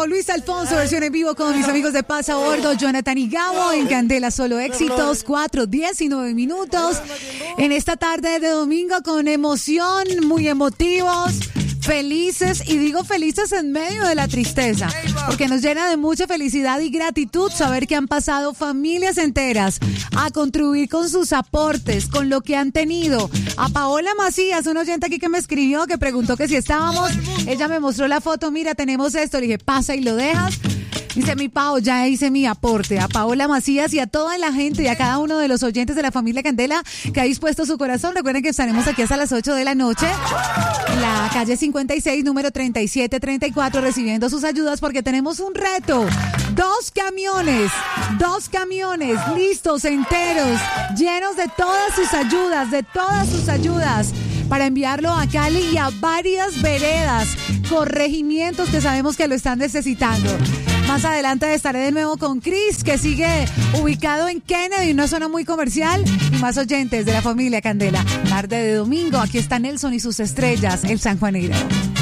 Luis Alfonso, versión en vivo con mis amigos de Paz a Bordo, Jonathan y Gabo en Candela Solo Éxitos, 4:19 minutos. En esta tarde de domingo con emoción, muy emotivos, felices, y digo felices en medio de la tristeza, porque nos llena de mucha felicidad y gratitud saber que han pasado familias enteras a contribuir con sus aportes, con lo que han tenido. A Paola Macías, una oyente aquí que me escribió, que preguntó que si estábamos, ella me mostró la foto, mira, tenemos esto, le dije, pasa y lo dejas. Dice mi Pao, ya hice mi aporte. A Paola Macías y a toda la gente y a cada uno de los oyentes de la familia Candela que ha dispuesto su corazón. Recuerden que estaremos aquí hasta las 8 de la noche en la calle 56, número 3734, recibiendo sus ayudas porque tenemos un reto. Dos camiones listos, enteros, llenos de todas sus ayudas, para enviarlo a Cali y a varias veredas, corregimientos que sabemos que lo están necesitando. Más adelante estaré de nuevo con Chris, que sigue ubicado en Kennedy, una zona muy comercial, y más oyentes de la familia Candela. Tarde de domingo, aquí está Nelson y sus estrellas, el sanjuanero.